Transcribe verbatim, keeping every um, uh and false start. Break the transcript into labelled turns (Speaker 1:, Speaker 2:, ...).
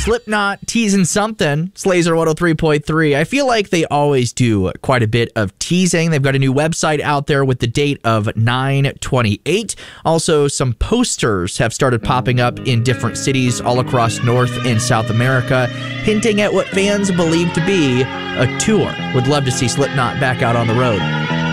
Speaker 1: Slipknot teasing something. It's Laser one oh three point three. I feel like they always do quite a bit of teasing. They've got a new website out there with the date of nine twenty-eight. Also, some posters have started popping up in different cities all across North and South America, hinting at what fans believe to be a tour. Would love to see Slipknot back out on the road.